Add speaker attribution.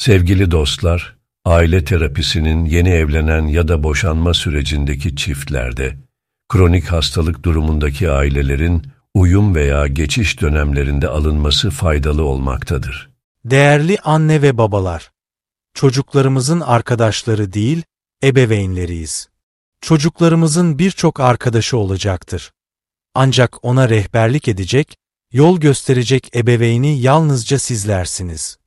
Speaker 1: Sevgili dostlar, aile terapisinin yeni evlenen ya da boşanma sürecindeki çiftlerde, kronik hastalık durumundaki ailelerin uyum veya geçiş dönemlerinde alınması faydalı olmaktadır.
Speaker 2: Değerli anne ve babalar, çocuklarımızın arkadaşları değil, ebeveynleriyiz. Çocuklarımızın birçok arkadaşı olacaktır. Ancak ona rehberlik edecek, yol gösterecek ebeveyni yalnızca sizlersiniz.